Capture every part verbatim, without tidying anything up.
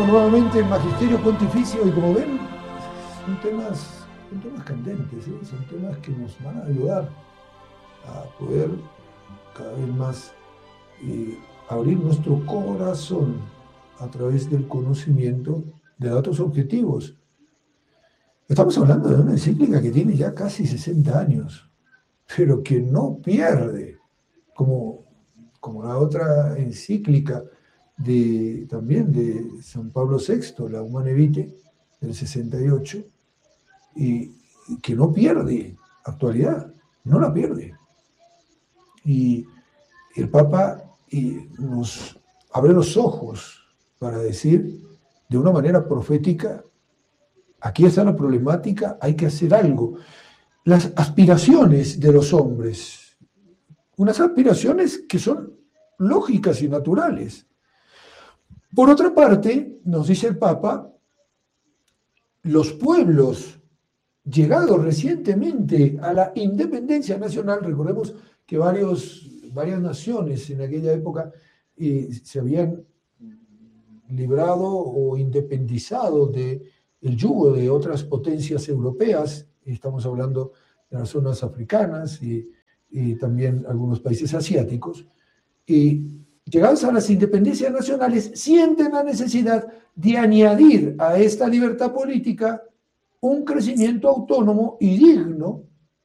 nuevamente el Magisterio Pontificio y como ven, son temas, son temas candentes, ¿sí? Son temas que nos van a ayudar a poder cada vez más eh, abrir nuestro corazón a través del conocimiento de datos objetivos. Estamos hablando de una encíclica que tiene ya casi sesenta años, pero que no pierde, como, como la otra encíclica de, también de San Pablo sexto, la Humanae Vitae, del sesenta y ocho, y, y que no pierde actualidad, no la pierde. Y el Papa y nos abre los ojos para decir de una manera profética: aquí está la problemática, hay que hacer algo. Las aspiraciones de los hombres, unas aspiraciones que son lógicas y naturales. Por otra parte, nos dice el Papa, los pueblos llegados recientemente a la independencia nacional, recordemos que varios, varias naciones en aquella época eh, se habían librado o independizado de el yugo de otras potencias europeas, estamos hablando de las zonas africanas y, y también algunos países asiáticos, y llegados a las independencias nacionales, sienten la necesidad de añadir a esta libertad política un crecimiento autónomo y digno,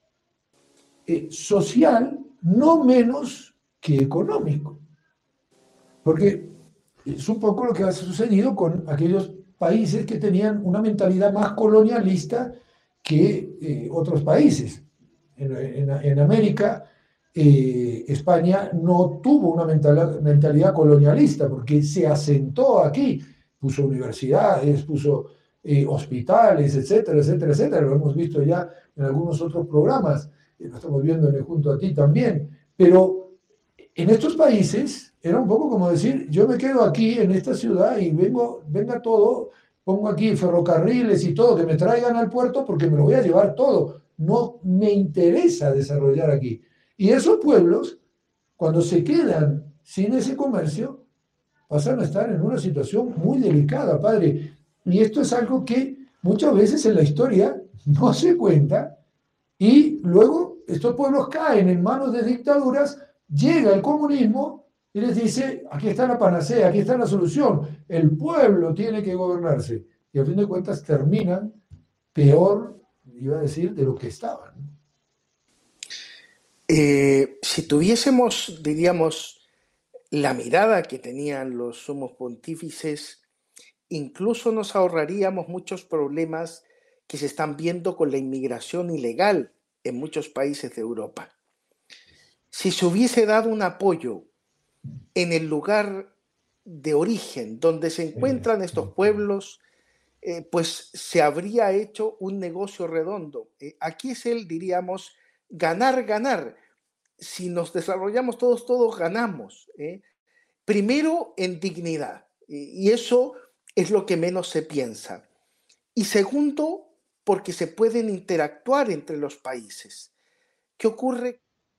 eh, social, no menos que económico. Porque es un poco lo que ha sucedido con aquellos países que tenían una mentalidad más colonialista que eh, otros países. En, en, en América, eh, España no tuvo una mental, mentalidad colonialista porque se asentó aquí, puso universidades, puso eh, hospitales, etcétera, etcétera, etcétera. Lo hemos visto ya en algunos otros programas, eh, lo estamos viendo en el Junto a Ti también. Pero en estos países era un poco como decir, yo me quedo aquí en esta ciudad y vengo, venga todo, pongo aquí ferrocarriles y todo, que me traigan al puerto porque me lo voy a llevar todo. No me interesa desarrollar aquí. Y esos pueblos, cuando se quedan sin ese comercio, pasan a estar en una situación muy delicada, padre. Y esto es algo que muchas veces en la historia no se cuenta y luego estos pueblos caen en manos de dictaduras, llega el comunismo y les dice, aquí está la panacea, aquí está la solución, el pueblo tiene que gobernarse. Y a fin de cuentas terminan peor, iba a decir, de lo que estaban. Eh, si tuviésemos, diríamos, la mirada que tenían los sumos pontífices, incluso nos ahorraríamos muchos problemas que se están viendo con la inmigración ilegal en muchos países de Europa. Si se hubiese dado un apoyo en el lugar de origen donde se encuentran estos pueblos, eh, pues se habría hecho un negocio redondo. Eh, aquí es el, diríamos, ganar, ganar. Si nos desarrollamos todos, todos ganamos. ¿eh? Primero, en dignidad. Y eso es lo que menos se piensa. Y segundo, porque se pueden interactuar entre los países. ¿Qué ocurre?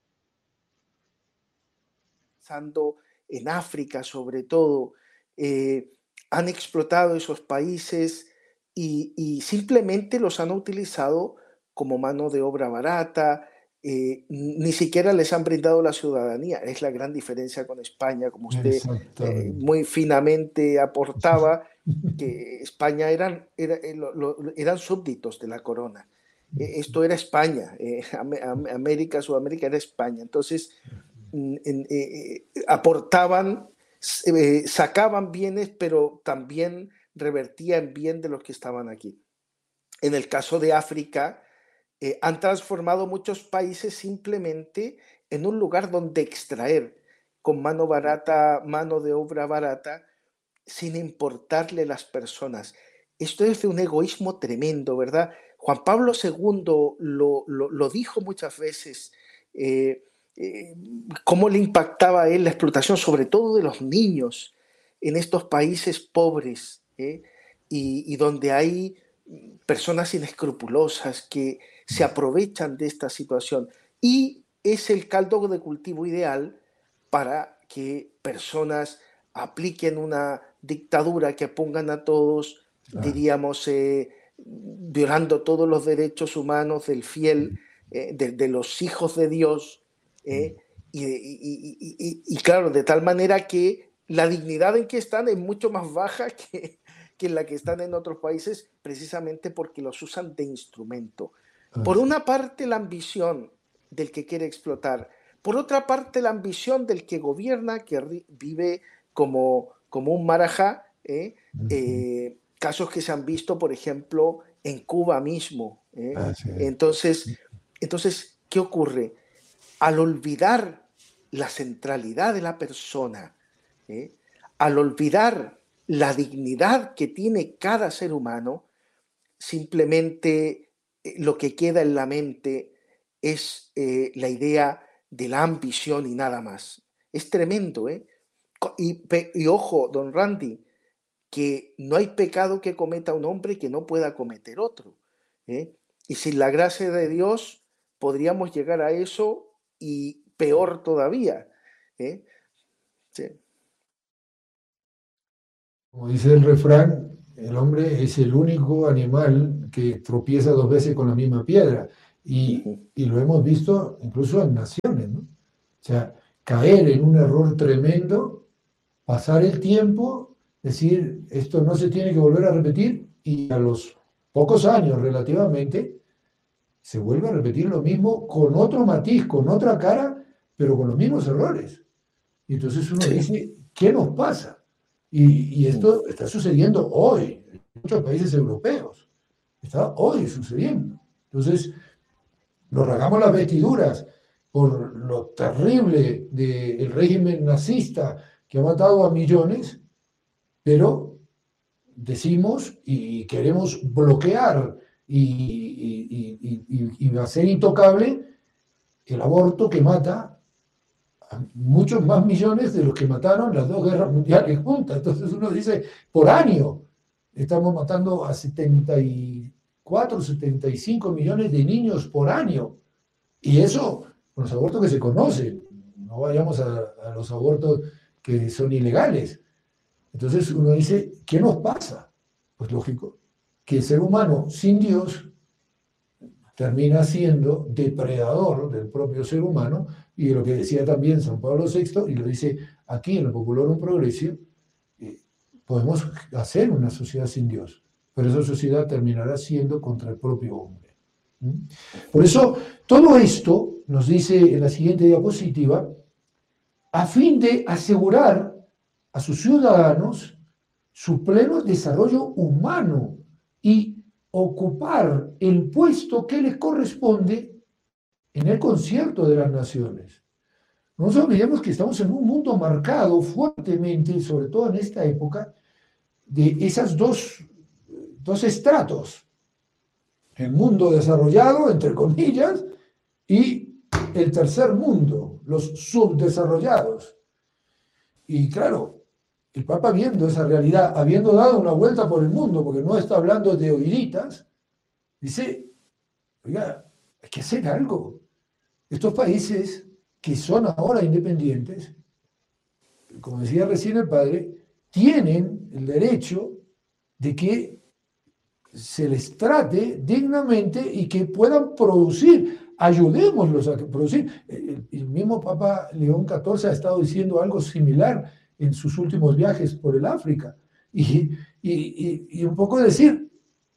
Pensando en África, sobre todo, eh, han explotado esos países y, y simplemente los han utilizado como mano de obra barata. Eh, ni siquiera les han brindado la ciudadanía. Es la gran diferencia con España, como usted eh, muy finamente aportaba, que España eran, era, lo, lo, eran súbditos de la corona. Eh, esto era España, eh, América, Sudamérica era España. Entonces, en, en, eh, aportaban, eh, sacaban bienes, pero también revertían bien de los que estaban aquí. En el caso de África, Eh, han transformado muchos países simplemente en un lugar donde extraer con mano barata, mano de obra barata, sin importarle las personas. Esto es de un egoísmo tremendo, ¿verdad? Juan Pablo segundo lo, lo, lo dijo muchas veces, eh, eh, cómo le impactaba a él la explotación, sobre todo de los niños, en estos países pobres, ¿eh? y, y donde hay personas inescrupulosas que se aprovechan de esta situación y es el caldo de cultivo ideal para que personas apliquen una dictadura que pongan a todos, Claro. diríamos, eh, violando todos los derechos humanos del fiel, eh, de, de los hijos de Dios, eh, y, y- y- y- y- y claro, de tal manera que la dignidad en que están es mucho más baja que, que en la que están en otros países, precisamente porque los usan de instrumento. Por Así. una parte, la ambición del que quiere explotar, por otra parte, la ambición del que gobierna, que ri- vive como, como un marajá, ¿eh? Ujú. Eh, casos que se han visto, por ejemplo, en Cuba mismo. ¿Eh? Así es. Entonces, entonces, ¿qué ocurre? Al olvidar la centralidad de la persona, ¿eh? Al olvidar la dignidad que tiene cada ser humano, simplemente eh, lo que queda en la mente es eh, la idea de la ambición y nada más. Es tremendo, ¿eh? Co- Y, pe- y ojo, don Randy, que no hay pecado que cometa un hombre que no pueda cometer otro, ¿eh? Y sin la gracia de Dios podríamos llegar a eso y peor todavía, ¿eh? Sí. Como dice el refrán, el hombre es el único animal que tropieza dos veces con la misma piedra. Y, Ujú. y lo hemos visto incluso en naciones, ¿no? O sea, caer en un error tremendo, pasar el tiempo, decir, esto no se tiene que volver a repetir, y a los pocos años relativamente, se vuelve a repetir lo mismo con otro matiz, con otra cara, pero con los mismos errores. Y entonces uno Sí. dice, ¿qué nos pasa? Y, y Mm. esto está sucediendo hoy en muchos países europeos. Está hoy sucediendo. Entonces, nos rasgamos las vestiduras por lo terrible del régimen nazista que ha matado a millones, pero decimos y queremos bloquear y, y, y, y, y hacer intocable el aborto que mata a muchos más millones de los que mataron las dos guerras mundiales juntas. Entonces uno dice, por año estamos matando a setenta y cuatro, setenta y cinco millones de niños por año. Y eso con los abortos que se conocen. No vayamos a, a los abortos que son ilegales. Entonces uno dice, ¿qué nos pasa? Pues lógico, que el ser humano sin Dios termina siendo depredador del propio ser humano y de lo que decía también San Pablo sexto, y lo dice aquí en el Populorum Progressio, eh, podemos hacer una sociedad sin Dios, pero esa sociedad terminará siendo contra el propio hombre. ¿Mm? Por eso, todo esto nos dice en la siguiente diapositiva, a fin de asegurar a sus ciudadanos su pleno desarrollo humano y ocupar el puesto que les corresponde en el concierto de las naciones. No nos olvidemos que estamos en un mundo marcado fuertemente, sobre todo en esta época, de esas dos, dos estratos. El mundo desarrollado, entre comillas, y el tercer mundo, los subdesarrollados. Y claro, el Papa viendo esa realidad, habiendo dado una vuelta por el mundo, porque no está hablando de oiritas, dice, oiga, hay que hacer algo. Estos países que son ahora independientes, como decía recién el padre, tienen el derecho de que se les trate dignamente y que puedan producir. Ayudémoslos a producir. El, el mismo Papa León catorce ha estado diciendo algo similar en sus últimos viajes por el África. Y, y, y, y un poco decir,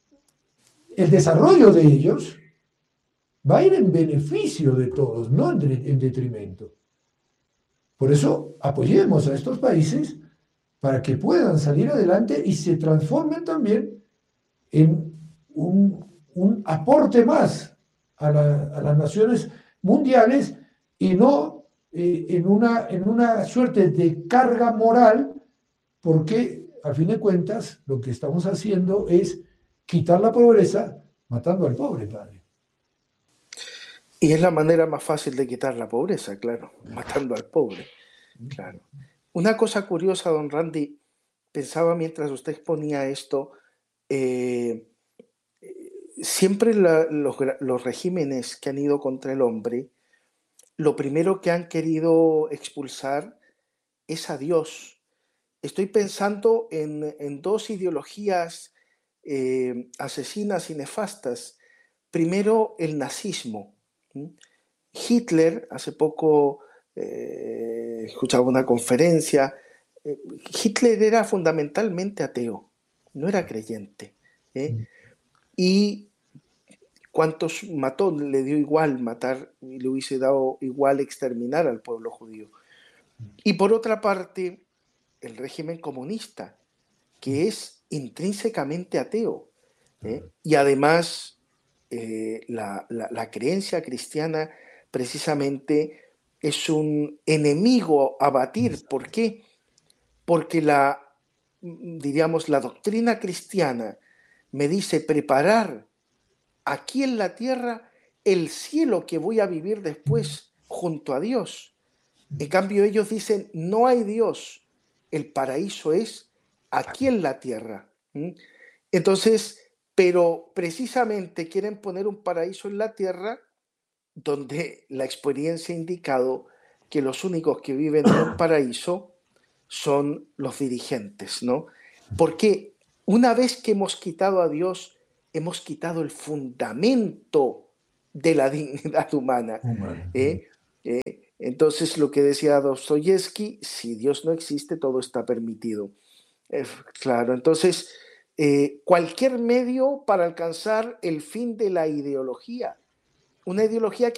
el desarrollo de ellos va a ir en beneficio de todos, no en, en detrimento. Por eso apoyemos a estos países para que puedan salir adelante y se transformen también en un, un aporte más a, la, a, las naciones mundiales y no eh, en, una, en una suerte de carga moral, porque al fin de cuentas lo que estamos haciendo es quitar la pobreza matando al pobre, padre. Y es la manera más fácil de quitar la pobreza, claro, matando al pobre, claro. Una cosa curiosa, don Randy, pensaba mientras usted exponía esto, eh, siempre la, los, los regímenes que han ido contra el hombre, lo primero que han querido expulsar es a Dios. estoy pensando en, en dos ideologías eh, asesinas y nefastas. Primero, el nazismo. ¿m? Hitler, hace poco eh, escuchaba una conferencia, eh, Hitler era fundamentalmente ateo, no era creyente. ¿eh? Y cuántos mató, le dio igual matar y le hubiese dado igual exterminar al pueblo judío. Y por otra parte, el régimen comunista, que es intrínsecamente ateo. ¿eh? Y además, eh, la, la, la creencia cristiana precisamente es un enemigo a batir. ¿Por qué? Porque la, diríamos, la doctrina cristiana me dice preparar aquí en la tierra el cielo que voy a vivir después junto a Dios. En cambio, ellos dicen, no hay Dios, el paraíso es aquí en la tierra. ¿m? Entonces, pero precisamente quieren poner un paraíso en la tierra donde la experiencia ha indicado que los únicos que viven en un paraíso son los dirigentes, ¿no? Porque una vez que hemos quitado a Dios, hemos quitado el fundamento de la dignidad humana. Humano. ¿eh? ¿eh? Entonces, lo que decía Dostoyevsky, si Dios no existe, todo está permitido. Eh, claro, entonces, eh, cualquier medio para alcanzar el fin de la ideología, una ideología que